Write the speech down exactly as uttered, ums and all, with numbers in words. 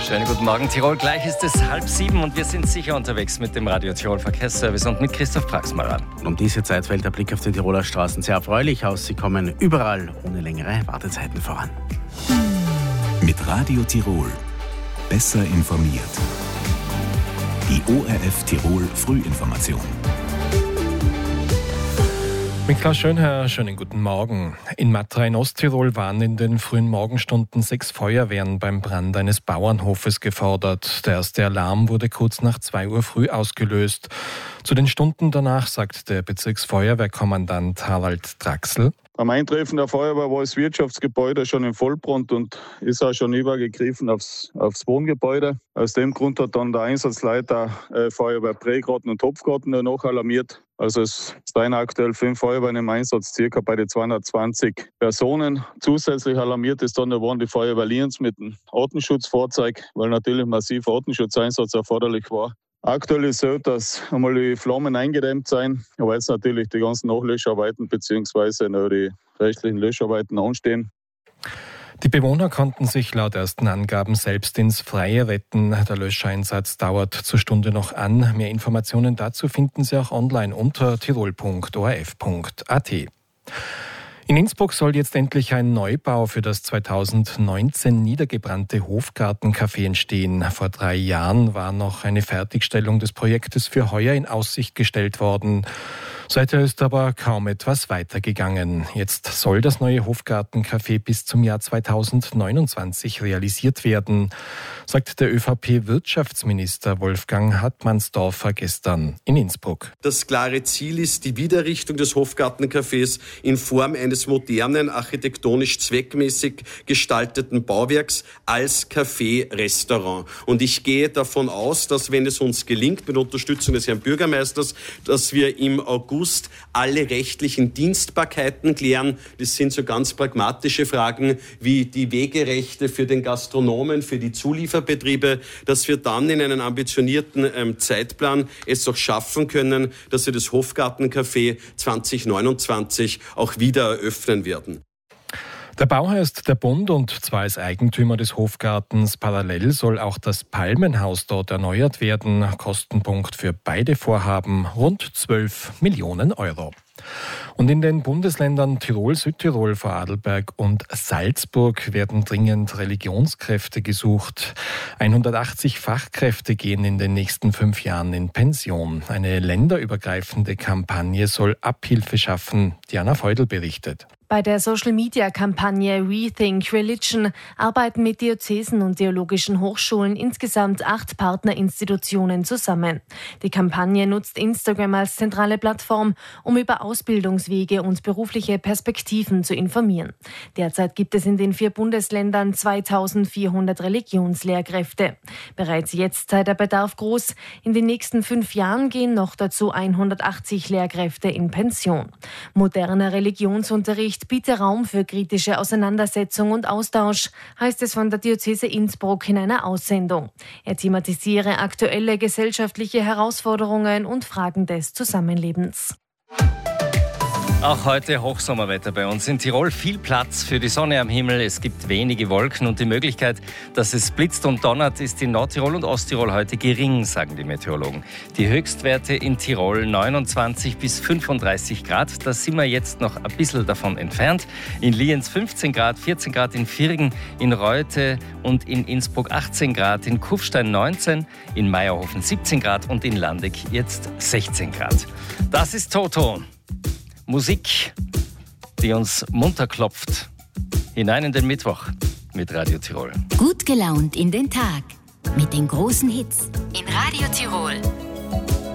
Schönen guten Morgen, Tirol. Gleich ist es halb sieben und wir sind sicher unterwegs mit dem Radio Tirol Verkehrsservice und mit Christoph Praxmal an. Um diese Zeit fällt der Blick auf die Tiroler Straßen sehr erfreulich aus. Sie kommen überall ohne längere Wartezeiten voran. Mit Radio Tirol. Besser informiert. Die O R F Tirol Frühinformation. Mit Klaus Schönherr, schönen guten Morgen. In Matra in Osttirol waren in den frühen Morgenstunden sechs Feuerwehren beim Brand eines Bauernhofes gefordert. Der erste Alarm wurde kurz nach zwei Uhr früh ausgelöst. Zu den Stunden danach sagt der Bezirksfeuerwehrkommandant Harald Draxl: Am Eintreffen der Feuerwehr war das Wirtschaftsgebäude schon in Vollbrand und ist auch schon übergegriffen aufs, aufs Wohngebäude. Aus dem Grund hat dann der Einsatzleiter äh, Feuerwehr Prägarten und Topfgarten noch alarmiert. Also es seien aktuell fünf Feuerwehren im Einsatz, circa bei den zweihundertzwanzig Personen. Zusätzlich alarmiert ist dann waren die Feuerwehr Lienz mit dem Artenschutzfahrzeug, weil natürlich massiver Artenschutzeinsatz erforderlich war. Aktuell ist es so, dass einmal die Flammen eingedämmt sind, aber jetzt natürlich die ganzen Nachlöscharbeiten bzw. noch die rechtlichen Löscharbeiten anstehen. Die Bewohner konnten sich laut ersten Angaben selbst ins Freie retten. Der Löscheinsatz dauert zur Stunde noch an. Mehr Informationen dazu finden Sie auch online unter tirol punkt o r f punkt a t. In Innsbruck soll jetzt endlich ein Neubau für das zweitausendneunzehn niedergebrannte Hofgartencafé entstehen. Vor drei Jahren war noch eine Fertigstellung des Projektes für heuer in Aussicht gestellt worden. Seither ist aber kaum etwas weitergegangen. Jetzt soll das neue Hofgartencafé bis zum Jahr zweitausendneunundzwanzig realisiert werden, sagt der ÖVP-Wirtschaftsminister Wolfgang Hartmannsdorfer gestern in Innsbruck. Das klare Ziel ist die Wiederrichtung des Hofgartencafés in Form eines modernen, architektonisch zweckmäßig gestalteten Bauwerks als Café-Restaurant. Und ich gehe davon aus, dass, wenn es uns gelingt, mit Unterstützung des Herrn Bürgermeisters, dass wir im August alle rechtlichen Dienstbarkeiten klären. Das sind so ganz pragmatische Fragen wie die Wegerechte für den Gastronomen, für die Zulieferbetriebe, dass wir dann in einem ambitionierten ähm, Zeitplan es auch schaffen können, dass wir das Hofgartencafé zweitausendneunundzwanzig auch wieder eröffnen werden. Der Bauherr ist der Bund und zwar als Eigentümer des Hofgartens. Parallel soll auch das Palmenhaus dort erneuert werden. Kostenpunkt für beide Vorhaben rund zwölf Millionen Euro. Und in den Bundesländern Tirol, Südtirol, Vorarlberg und Salzburg werden dringend Religionskräfte gesucht. hundertachtzig Fachkräfte gehen in den nächsten fünf Jahren in Pension. Eine länderübergreifende Kampagne soll Abhilfe schaffen. Diana Feudel berichtet. Bei der Social-Media-Kampagne Rethink Religion arbeiten mit Diözesen und theologischen Hochschulen insgesamt acht Partnerinstitutionen zusammen. Die Kampagne nutzt Instagram als zentrale Plattform, um über Ausbildungswege und berufliche Perspektiven zu informieren. Derzeit gibt es in den vier Bundesländern zweitausendvierhundert Religionslehrkräfte. Bereits jetzt sei der Bedarf groß. In den nächsten fünf Jahren gehen noch dazu hundertachtzig Lehrkräfte in Pension. Moderner Religionsunterricht biete Raum für kritische Auseinandersetzung und Austausch, heißt es von der Diözese Innsbruck in einer Aussendung. Er thematisiere aktuelle gesellschaftliche Herausforderungen und Fragen des Zusammenlebens. Auch heute Hochsommerwetter bei uns in Tirol. Viel Platz für die Sonne am Himmel. Es gibt wenige Wolken und die Möglichkeit, dass es blitzt und donnert, ist in Nordtirol und Osttirol heute gering, sagen die Meteorologen. Die Höchstwerte in Tirol neunundzwanzig bis fünfunddreißig Grad. Da sind wir jetzt noch ein bisschen davon entfernt. In Lienz fünfzehn Grad, vierzehn Grad in Virgen, in Reute und in Innsbruck achtzehn Grad, in Kufstein neunzehn, in Meierhofen siebzehn Grad und in Landeck jetzt sechzehn Grad. Das ist Toto. Musik, die uns munter klopft. Hinein in den Mittwoch mit Radio Tirol. Gut gelaunt in den Tag mit den großen Hits in Radio Tirol.